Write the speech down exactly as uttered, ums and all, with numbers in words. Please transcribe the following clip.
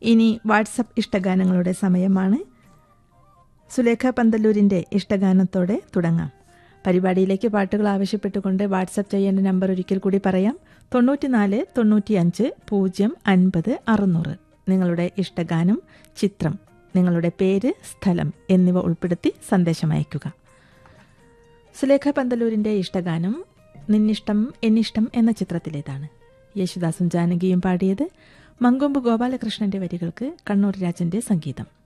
ഇനി വാട്സപ്പ് ഇഷ്ടഗാനങ്ങളുടെ സമയമാണ്. സുലേഖ പന്തല്ലൂരിൻ്റെ ഇഷ്ടഗാനത്തോടെ തുടങ്ങാം. പരിപാടിയിലേക്ക് പാട്ടുകൾ ആവശ്യപ്പെട്ടുകൊണ്ട് വാട്സപ്പ് ചെയ്യേണ്ട നമ്പർ ഒരിക്കൽ കൂടി പറയാം. തൊണ്ണൂറ്റിനാല് തൊണ്ണൂറ്റിയഞ്ച് പൂജ്യം അൻപത് അറുന്നൂറ്. നിങ്ങളുടെ ഇഷ്ടഗാനം, ചിത്രം, നിങ്ങളുടെ പേര്, സ്ഥലം എന്നിവ ഉൾപ്പെടുത്തി സന്ദേശം അയയ്ക്കുക. സുലേഖ പന്തല്ലൂരിൻ്റെ ഇഷ്ടഗാനം നിന്നിഷ്ടം എന്നിഷ്ടം എന്ന ചിത്രത്തിലേതാണ്. യേശുദാസും ജാനകിയും പാടിയത്. മങ്കൊമ്പ് ഗോപാലകൃഷ്ണന്റെ വരികൾക്ക് കണ്ണൂർ രാജന്റെ സംഗീതം.